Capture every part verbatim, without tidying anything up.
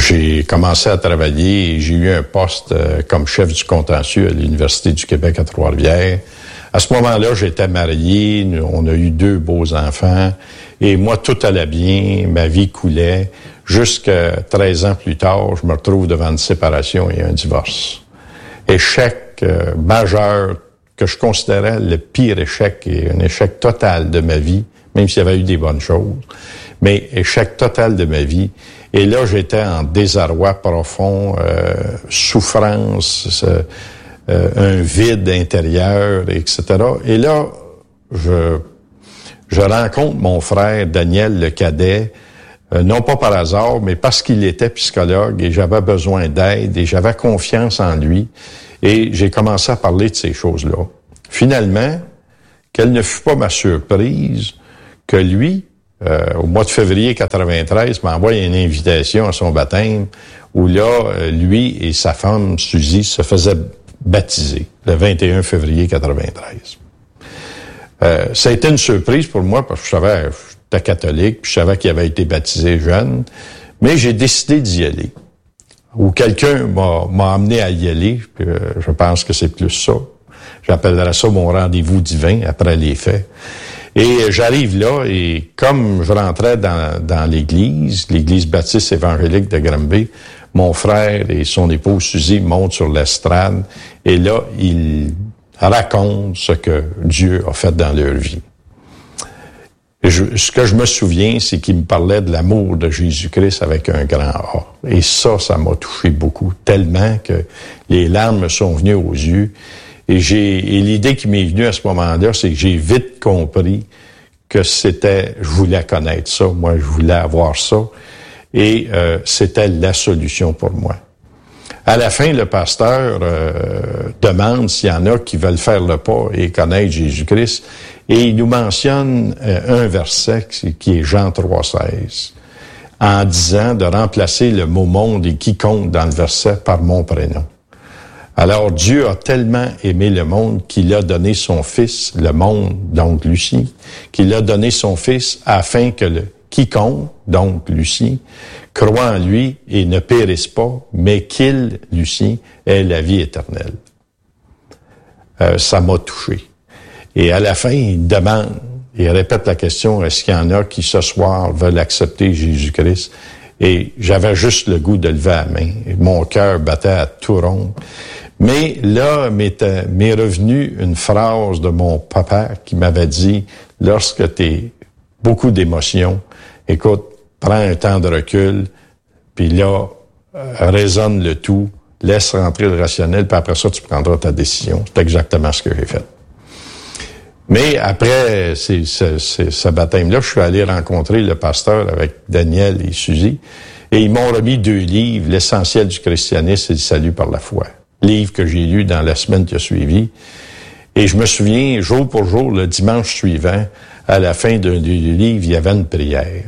j'ai commencé à travailler et j'ai eu un poste euh, comme chef du contentieux à l'Université du Québec à Trois-Rivières. À ce moment-là, j'étais marié, on a eu deux beaux enfants et moi, tout allait bien, ma vie coulait. Jusqu'à treize ans plus tard, je me retrouve devant une séparation et un divorce. Échec euh, majeur que je considérais le pire échec et un échec total de ma vie, même s'il y avait eu des bonnes choses, mais échec total de ma vie. Et là, j'étais en désarroi profond, euh, souffrance, euh, euh, un vide intérieur, et cetera. Et là, je, je rencontre mon frère Daniel, le cadet, euh, non pas par hasard, mais parce qu'il était psychologue et j'avais besoin d'aide et j'avais confiance en lui. Et j'ai commencé à parler de ces choses-là. Finalement, quelle ne fut pas ma surprise que lui, Euh, au mois de février quatre-vingt-treize, m'envoie une invitation à son baptême où là, euh, lui et sa femme, Suzy, se faisaient baptiser le vingt et un février quatre-vingt-treize. Euh, ça a été une surprise pour moi parce que je savais que j'étais catholique, puis je savais qu'il avait été baptisé jeune, mais j'ai décidé d'y aller. Ou quelqu'un m'a, m'a amené à y aller, puis, euh, je pense que c'est plus ça. J'appellerais ça mon rendez-vous divin après les faits. Et j'arrive là, et comme je rentrais dans, dans l'église, l'église baptiste évangélique de Granby, mon frère et son épouse Suzy montent sur l'estrade, et là, ils racontent ce que Dieu a fait dans leur vie. Et je, ce que je me souviens, c'est qu'ils me parlaient de l'amour de Jésus-Christ avec un grand A. Et ça, ça m'a touché beaucoup, tellement que les larmes me sont venues aux yeux. Et j'ai, et l'idée qui m'est venue à ce moment-là, c'est que j'ai vite compris que c'était, je voulais connaître ça, moi je voulais avoir ça, et euh, c'était la solution pour moi. À la fin, le pasteur euh, demande s'il y en a qui veulent faire le pas et connaître Jésus-Christ, et il nous mentionne euh, un verset qui est Jean trois seize, en disant de remplacer le mot « monde » et « quiconque » dans le verset par mon prénom. Alors, Dieu a tellement aimé le monde qu'il a donné son Fils, le monde, donc Lucien, qu'il a donné son Fils afin que le quiconque, donc Lucien, croit en lui et ne périsse pas, mais qu'il, Lucien, ait la vie éternelle. Euh, ça m'a touché. Et à la fin, il demande, il répète la question, est-ce qu'il y en a qui ce soir veulent accepter Jésus-Christ? Et j'avais juste le goût de lever la main. Et mon cœur battait à tout rompre. Mais là, m'est, m'est revenue une phrase de mon papa qui m'avait dit, lorsque tu es beaucoup d'émotions, écoute, prends un temps de recul, puis là, euh, raisonne le tout, laisse rentrer le rationnel, puis après ça, tu prendras ta décision. C'est exactement ce que j'ai fait. Mais après ces, ce, ce, ce baptême-là, je suis allé rencontrer le pasteur avec Daniel et Suzy, et ils m'ont remis deux livres, L'essentiel du christianisme et le salut par la foi. Livre que j'ai lu dans la semaine qui a suivi. Et je me souviens, jour pour jour, le dimanche suivant, à la fin d'un des livres, il y avait une prière.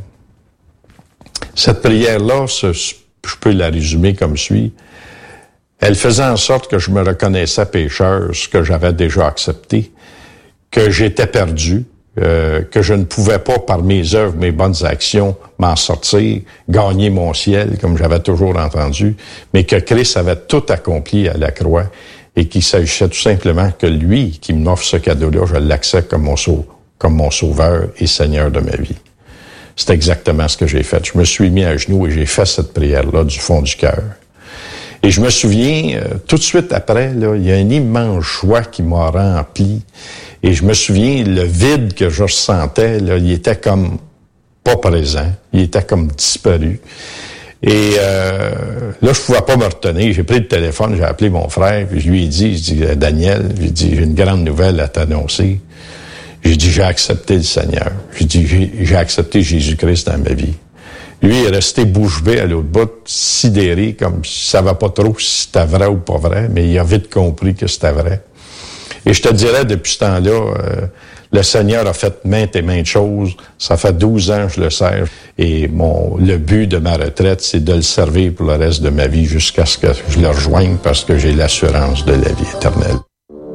Cette prière-là, ce, je peux la résumer comme suit. Elle faisait en sorte que je me reconnaissais pécheur, ce que j'avais déjà accepté, que j'étais perdu, euh, que je ne pouvais pas, par mes œuvres, mes bonnes actions, m'en sortir, gagner mon ciel, comme j'avais toujours entendu, mais que Christ avait tout accompli à la croix et qu'il s'agissait tout simplement que lui, qui m'offre ce cadeau-là, je l'accepte comme mon, sau- comme mon sauveur et Seigneur de ma vie. C'est exactement ce que j'ai fait. Je me suis mis à genoux et j'ai fait cette prière-là du fond du cœur. Et je me souviens, euh, tout de suite après, là, il y a une immense joie qui m'a rempli. Et je me souviens, le vide que je ressentais, là, il était comme pas présent. Il était comme disparu. Et euh, là, je pouvais pas me retenir. J'ai pris le téléphone, j'ai appelé mon frère, puis je lui ai dit, je dis, Daniel, j'ai dit, j'ai une grande nouvelle à t'annoncer. J'ai dit, j'ai accepté le Seigneur. J'ai dit, j'ai, j'ai accepté Jésus-Christ dans ma vie. Lui, il est resté bouche bée à l'autre bout, sidéré, comme s'il savait pas trop si c'était vrai ou pas vrai, mais il a vite compris que c'était vrai. Et je te dirais, depuis ce temps-là, euh, le Seigneur a fait maintes et maintes choses. Ça fait douze ans que je le sers. Et mon, le but de ma retraite, c'est de le servir pour le reste de ma vie jusqu'à ce que je le rejoigne parce que j'ai l'assurance de la vie éternelle.